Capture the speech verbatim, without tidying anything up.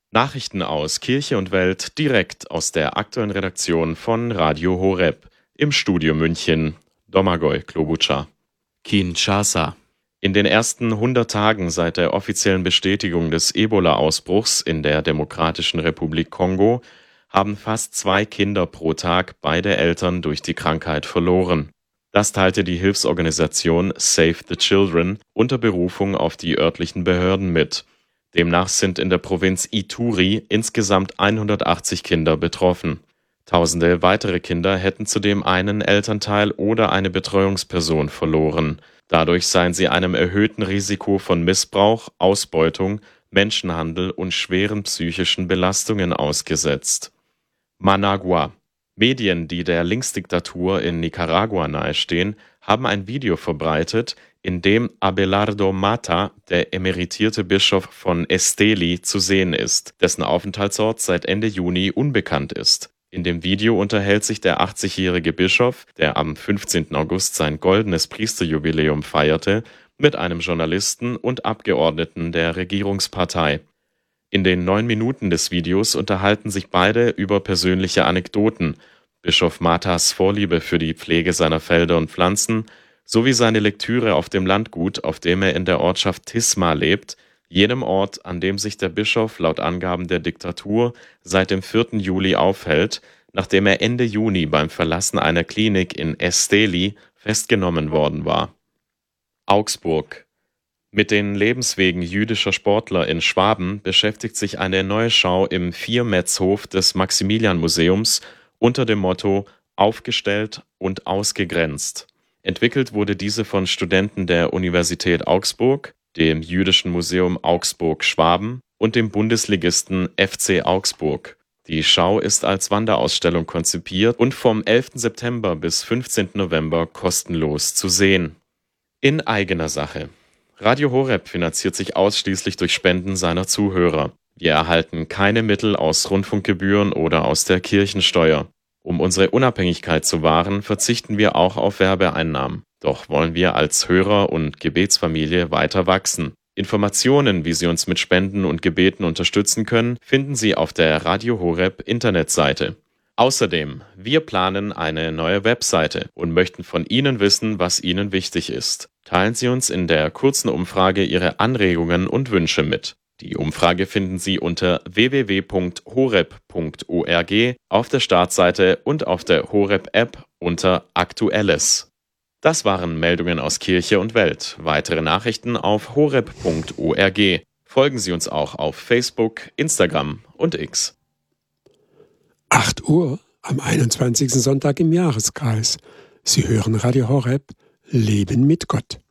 Nachrichten aus Kirche und Welt direkt aus der aktuellen Redaktion von Radio Horeb. Im Studio München, Domagoj Klobučar. Kinshasa. In den ersten hundert Tagen seit der offiziellen Bestätigung des Ebola-Ausbruchs in der Demokratischen Republik Kongo haben fast zwei Kinder pro Tag beide Eltern durch die Krankheit verloren. Das teilte die Hilfsorganisation Save the Children unter Berufung auf die örtlichen Behörden mit. Demnach sind in der Provinz Ituri insgesamt hundertachtzig Kinder betroffen. Tausende weitere Kinder hätten zudem einen Elternteil oder eine Betreuungsperson verloren. Dadurch seien sie einem erhöhten Risiko von Missbrauch, Ausbeutung, Menschenhandel und schweren psychischen Belastungen ausgesetzt. Managua. Medien, die der Linksdiktatur in Nicaragua nahestehen, haben ein Video verbreitet, in dem Abelardo Mata, der emeritierte Bischof von Esteli, zu sehen ist, dessen Aufenthaltsort seit Ende Juni unbekannt ist. In dem Video unterhält sich der achtzigjährige Bischof, der am fünfzehnten August sein goldenes Priesterjubiläum feierte, mit einem Journalisten und Abgeordneten der Regierungspartei. In den neun Minuten des Videos unterhalten sich beide über persönliche Anekdoten, Bischof Matas Vorliebe für die Pflege seiner Felder und Pflanzen, sowie seine Lektüre auf dem Landgut, auf dem er in der Ortschaft Tisma lebt, jenem Ort, an dem sich der Bischof laut Angaben der Diktatur seit dem vierten Juli aufhält, nachdem er Ende Juni beim Verlassen einer Klinik in Esteli festgenommen worden war. Augsburg. Mit den Lebenswegen jüdischer Sportler in Schwaben beschäftigt sich eine neue Schau im Viermetzhof des Maximilian-Museums unter dem Motto »Aufgestellt und ausgegrenzt«. Entwickelt wurde diese von Studenten der Universität Augsburg, dem Jüdischen Museum Augsburg-Schwaben und dem Bundesligisten F C Augsburg. Die Schau ist als Wanderausstellung konzipiert und vom elften September bis fünfzehnten November kostenlos zu sehen. In eigener Sache. Radio Horeb finanziert sich ausschließlich durch Spenden seiner Zuhörer. Wir erhalten keine Mittel aus Rundfunkgebühren oder aus der Kirchensteuer. Um unsere Unabhängigkeit zu wahren, verzichten wir auch auf Werbeeinnahmen. Doch wollen wir als Hörer und Gebetsfamilie weiter wachsen. Informationen, wie Sie uns mit Spenden und Gebeten unterstützen können, finden Sie auf der Radio Horeb Internetseite. Außerdem, wir planen eine neue Webseite und möchten von Ihnen wissen, was Ihnen wichtig ist. Teilen Sie uns in der kurzen Umfrage Ihre Anregungen und Wünsche mit. Die Umfrage finden Sie unter w w w punkt horeb punkt org auf der Startseite und auf der Horeb-App unter Aktuelles. Das waren Meldungen aus Kirche und Welt. Weitere Nachrichten auf horeb punkt org. Folgen Sie uns auch auf Facebook, Instagram und X. acht Uhr am einundzwanzigsten Sonntag im Jahreskreis. Sie hören Radio Horeb, Leben mit Gott.